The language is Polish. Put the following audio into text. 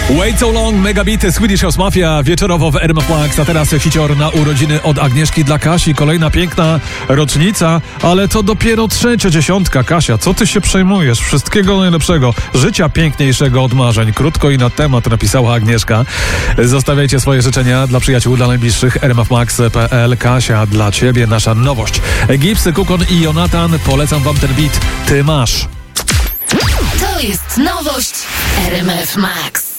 Wait So Long, Megabity, Swedish House Mafia, wieczorowo w RMF Max, a teraz hicior na urodziny od Agnieszki dla Kasi. Kolejna piękna rocznica, ale to dopiero trzecia dziesiątka. Kasia, co ty się przejmujesz? Wszystkiego najlepszego, życia piękniejszego od marzeń. Krótko i na temat napisała Agnieszka. Zostawiajcie swoje życzenia dla przyjaciół, dla najbliższych. rmfmax.pl. Kasia, dla ciebie nasza nowość. Gipsy, Kukon i Jonatan, polecam wam ten beat. Ty masz. To jest nowość RMF Max.